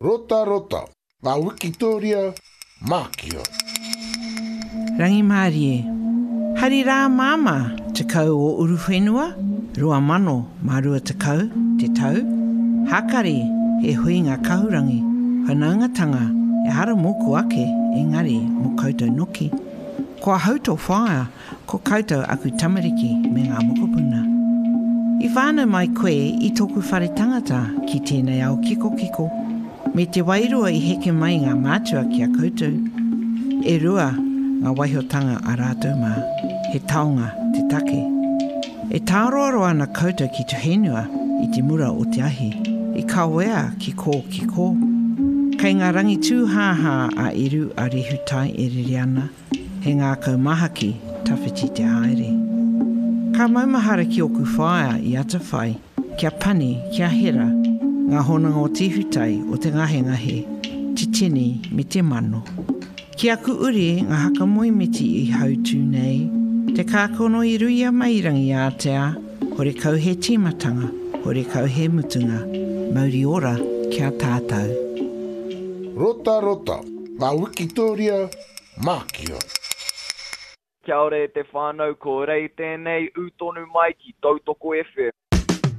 Rota rota, ngā Wikitoria Mākia. Rangi Mārie, hari rā māma te kau o uruwhenua, rua mano marua te kau, te tau. Hakari he hui ngā kahurangi, whanaungatanga e hara moku ake engari mo koutou noki. Kua hauto whaia, ko koutou aku tamariki me ngā mokopuna. I whānau mai koe i tōku whare tangata ki tēnei au kiko kiko. Me te wairua I heke mai ngā mātua ki a koutou. E rua ngā waihotanga a rātou mā, he taonga te take. E tāroaroa ana koutou ki te whenua I te mura o te ahi. I kawea ki kō. Kei ngā rangi tūhāhā a iru a rehutai e rere ana, he ngā kaumahaki tawhiti te haere. Ka maumahara ki oku whaia I ata whai, kia pani, kia hera, ngā honanga o te hutai o te ngahe, te tini me te mano. Ki aku uri ngā haka moimiti I hautū nei, te kākono I ruia mairangi a Atea, hore kau he tīmatanga, hore kau he mutunga, mauri ora kia tātou. Rota rota, ngā Wikitoria Mākia. Kia ore te whānau ko rei tēnei utonu mai ki Tautoko FM.